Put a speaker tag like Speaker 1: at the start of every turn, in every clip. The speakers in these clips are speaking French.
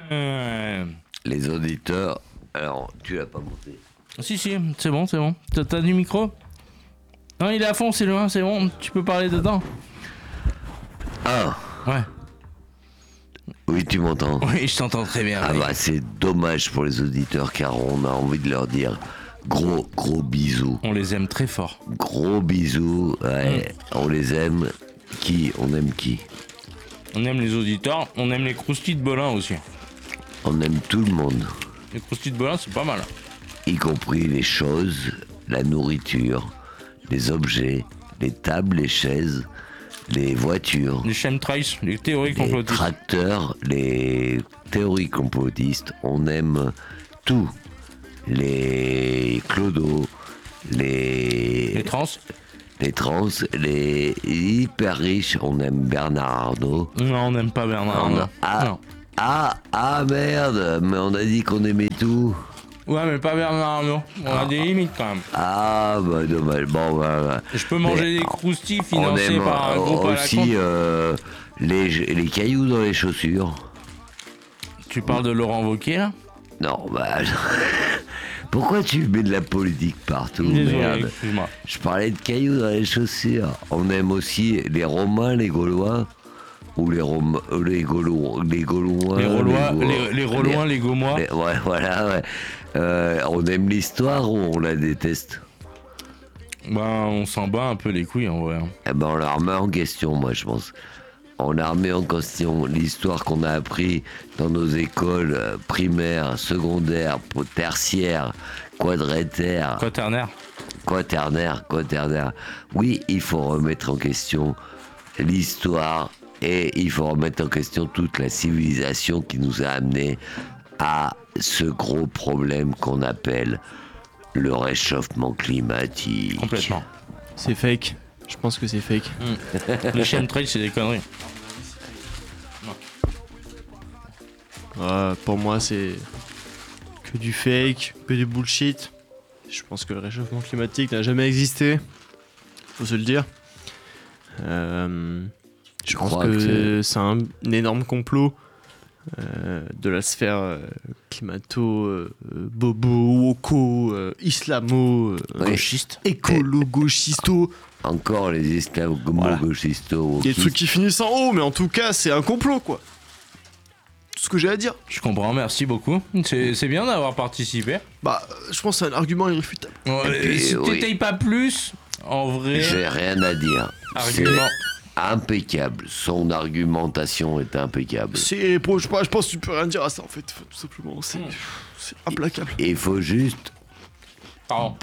Speaker 1: Les auditeurs... Alors, tu l'as pas monté.
Speaker 2: Si, c'est bon. T'as du micro? Non, il est à fond, c'est loin, c'est bon, tu peux parler dedans.
Speaker 1: Ah.
Speaker 2: Ouais.
Speaker 1: Oui, tu m'entends?
Speaker 2: Oui, je t'entends très bien.
Speaker 1: Ah bah, c'est dommage pour les auditeurs, car on a envie de leur dire gros bisous.
Speaker 2: On les aime très fort.
Speaker 1: Gros bisous, ouais, on les aime. On aime qui?
Speaker 2: On aime les auditeurs, on aime les croustilles de Belin aussi.
Speaker 1: On aime tout le monde.
Speaker 2: Les croustilles de Belin, c'est pas mal.
Speaker 1: Y compris les choses, la nourriture, les objets, les tables, les chaises, les voitures,
Speaker 2: Les chemtrails, les théories
Speaker 1: les
Speaker 2: complotistes.
Speaker 1: tracteurs, les théories complotistes. On aime tout. Les clodos,
Speaker 2: Les trans.
Speaker 1: les trans, les hyper riches. On aime Bernard Arnault.
Speaker 2: Non, on n'aime pas Bernard Arnault. Non.
Speaker 1: Ah merde, mais on a dit qu'on aimait tout.
Speaker 2: Ouais, mais pas Bernard Arnault. On a des limites quand même.
Speaker 1: Ah bah dommage. Bon bah.
Speaker 2: Je peux manger des croustilles
Speaker 1: On
Speaker 2: financées
Speaker 1: aime
Speaker 2: par un groupe à la
Speaker 1: aussi
Speaker 2: con.
Speaker 1: les cailloux dans les chaussures.
Speaker 2: Tu parles de Laurent Wauquiez là?
Speaker 1: Non, bah. Pourquoi tu mets de la politique partout?
Speaker 2: Désolé,
Speaker 1: Merde.
Speaker 2: excuse-moi.
Speaker 1: Je parlais de cailloux dans les chaussures. On aime aussi les Romains, les Gaulois. Ou les Gaulois.
Speaker 2: Les Gaulois, les Gaumois.
Speaker 1: Ouais, voilà, ouais. On aime l'histoire ou on la déteste?
Speaker 2: Ben, on s'en bat un peu les couilles en vrai.
Speaker 1: Eh ben, on la remet en question, moi, je pense. On la remet en question. L'histoire qu'on a appris dans nos écoles primaires, secondaires, tertiaires, quadrétaires, quaternaires. Oui, il faut remettre en question l'histoire et il faut remettre en question toute la civilisation qui nous a amenés à ce gros problème qu'on appelle le réchauffement climatique.
Speaker 2: Complètement.
Speaker 3: C'est fake. Je pense que c'est fake.
Speaker 2: Les chemtrails, c'est des conneries.
Speaker 3: Pour moi, c'est que du fake, que du bullshit. Je pense que le réchauffement climatique n'a jamais existé. Faut se le dire. Je pense que c'est un énorme complot de la sphère climato, bobo, woko, islamo,
Speaker 2: Gauchiste.
Speaker 3: écolo-gauchisto.
Speaker 1: Encore les islamo-gauchistos.
Speaker 3: Des trucs qui finissent en haut, mais en tout cas, c'est un complot, quoi. Tout ce que j'ai à dire.
Speaker 2: Je comprends, merci beaucoup. C'est bien d'avoir participé.
Speaker 3: Bah, je pense que c'est un argument irréfutable.
Speaker 1: puis,
Speaker 2: Si
Speaker 1: oui.
Speaker 2: t'étayes pas plus, en vrai,
Speaker 1: J'ai rien à dire.
Speaker 2: argument.
Speaker 1: C'est impeccable. Son argumentation est impeccable.
Speaker 3: Je pense que tu peux rien dire à ça, en fait, tout simplement. C'est implacable.
Speaker 1: Il faut juste
Speaker 2: Pardon.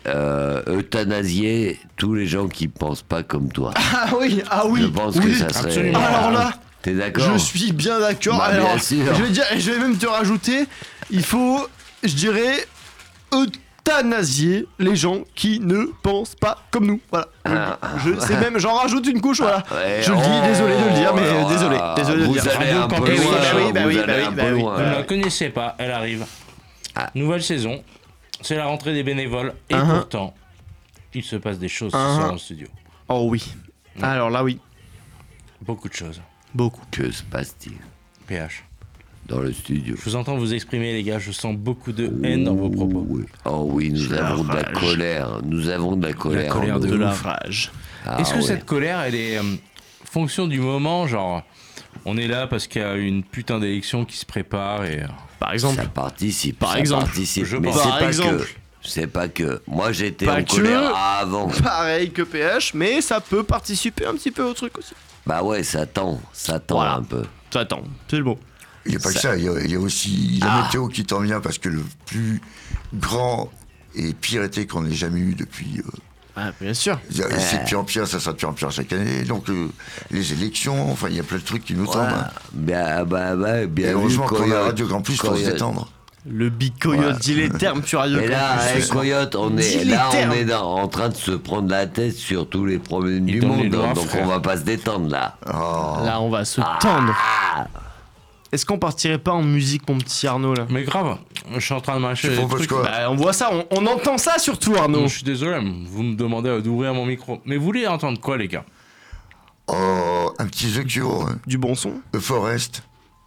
Speaker 1: euthanasier tous les gens qui pensent pas comme toi.
Speaker 3: Ah oui.
Speaker 1: Je pense que ça serait...
Speaker 2: absolument.
Speaker 3: Alors là,
Speaker 1: T'es d'accord?
Speaker 3: je suis bien d'accord.
Speaker 1: Bah,
Speaker 3: Alors,
Speaker 1: bien sûr.
Speaker 3: je vais même te rajouter, il faut, je dirais, euthanasier les gens qui ne pensent pas comme nous. Voilà. C'est même, j'en rajoute une couche, voilà.
Speaker 1: Ouais,
Speaker 3: Je le dis, désolé de le dire, mais
Speaker 1: oh,
Speaker 3: désolé de le
Speaker 1: vous
Speaker 3: dire.
Speaker 1: allez un peu
Speaker 2: Campus,
Speaker 1: loin,
Speaker 2: bah oui,
Speaker 1: vous
Speaker 3: bah oui,
Speaker 1: allez
Speaker 3: bah oui,
Speaker 1: un
Speaker 3: bah
Speaker 1: peu
Speaker 3: oui.
Speaker 1: loin.
Speaker 2: Vous ne la connaissez pas, elle arrive. Nouvelle saison, c'est la rentrée des bénévoles et pourtant, il se passe des choses ce soir dans le studio.
Speaker 3: Oh oui. Alors là, oui.
Speaker 2: Beaucoup de choses.
Speaker 3: Beaucoup.
Speaker 1: Que se passe-t-il
Speaker 2: PH.
Speaker 1: dans le studio?
Speaker 2: Je vous entends vous exprimer, les gars. Je sens beaucoup de haine dans vos propos.
Speaker 1: Oui. Oh oui, nous avons de la colère. Nous avons de la colère.
Speaker 2: La colère
Speaker 1: en
Speaker 2: de
Speaker 1: nous.
Speaker 3: De la
Speaker 2: ouf.
Speaker 3: rage.
Speaker 1: Ah,
Speaker 2: Est-ce que
Speaker 1: ouais.
Speaker 2: cette colère, elle est fonction du moment, genre, on est là parce qu'il y a une putain d'élection qui se prépare et...
Speaker 3: Par exemple.
Speaker 1: Ça participe.
Speaker 3: Par
Speaker 1: ça
Speaker 3: exemple.
Speaker 1: participe.
Speaker 2: Je
Speaker 1: Mais
Speaker 2: pense.
Speaker 1: c'est
Speaker 3: Par
Speaker 1: pas
Speaker 3: exemple.
Speaker 1: que. C'est pas que. Moi, j'étais
Speaker 3: Pas
Speaker 1: en
Speaker 3: que.
Speaker 1: colère avant.
Speaker 3: Pareil que PH, mais ça peut participer un petit peu au truc aussi.
Speaker 1: Bah ouais, ça tend
Speaker 3: Voilà.
Speaker 1: un peu.
Speaker 3: Attends, c'est le mot.
Speaker 4: Il n'y a pas que ça, il y a aussi la météo qui t'en vient parce que le plus grand et pire été qu'on ait jamais eu depuis.
Speaker 3: Ah, bien sûr.
Speaker 4: C'est de pire en pire, ça sera de pire en pire chaque année. Donc les élections, enfin il y a plein de trucs qui nous tombent. hein.
Speaker 1: Bien
Speaker 4: Et
Speaker 1: vu,
Speaker 4: heureusement qu'on a
Speaker 1: Coyote.
Speaker 4: Radio Grand Plus pour se
Speaker 1: Coyote.
Speaker 4: détendre.
Speaker 3: Le Big Coyote, dis les termes sur Radio
Speaker 1: Et là,
Speaker 3: Campus.
Speaker 1: avec Coyote, on est
Speaker 3: Dis les
Speaker 1: là,
Speaker 3: termes.
Speaker 1: on est en train de se prendre la tête sur tous les problèmes
Speaker 2: Il
Speaker 1: du
Speaker 2: donne les
Speaker 1: monde,
Speaker 2: lois,
Speaker 1: donc
Speaker 2: frère.
Speaker 1: on va pas se détendre là.
Speaker 3: Là, on va se tendre. Est-ce qu'on partirait pas en musique, mon petit Arnaud, là?
Speaker 2: Mais grave, je suis en train de mâcher
Speaker 4: Tu
Speaker 2: des
Speaker 4: proposes
Speaker 2: trucs.
Speaker 4: quoi?
Speaker 3: Bah, on voit ça, on entend ça surtout,
Speaker 2: Non,
Speaker 3: Arnaud.
Speaker 2: je suis désolé, vous me demandez d'ouvrir mon micro. Mais vous voulez entendre quoi, les gars?
Speaker 4: Oh, un petit The Cure,
Speaker 3: Du bon son.
Speaker 4: The Forest.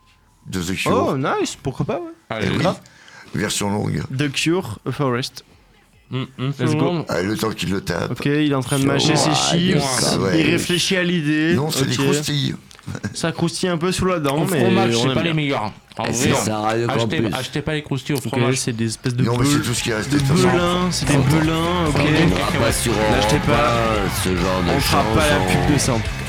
Speaker 4: de The Cure.
Speaker 3: Oh, nice, pourquoi pas, ouais.
Speaker 2: Allez,
Speaker 4: Eh oui, version longue.
Speaker 3: The Cure, A Forest. Let's go.
Speaker 4: Allez, le temps qu'il le tape.
Speaker 3: Ok, il est en train de mâcher ses chips.
Speaker 4: Ah ouais.
Speaker 3: Il réfléchit à l'idée.
Speaker 4: Non, c'est
Speaker 3: Ok.
Speaker 4: des croustilles.
Speaker 3: Ça croustille un peu sous la dent,
Speaker 2: Au
Speaker 3: mais.
Speaker 2: fromage,
Speaker 3: on
Speaker 2: c'est
Speaker 3: aime
Speaker 2: pas
Speaker 3: bien.
Speaker 2: les meilleurs. En
Speaker 1: C'est
Speaker 2: vrai,
Speaker 1: ça, Radio Campus.
Speaker 2: achetez pas les croustilles au
Speaker 3: Ok,
Speaker 2: fromage.
Speaker 3: c'est des espèces de
Speaker 4: Non, mais c'est
Speaker 3: beuls.
Speaker 4: tout ce qui reste.
Speaker 3: De
Speaker 4: de toute façon.
Speaker 3: belins, c'est des belins, ok.
Speaker 1: On n'aura pas sur
Speaker 3: N'achetez
Speaker 1: Europe
Speaker 3: pas.
Speaker 1: 1 ce genre de
Speaker 3: On fera pas la
Speaker 1: chanson.
Speaker 3: pub de ça en tout cas.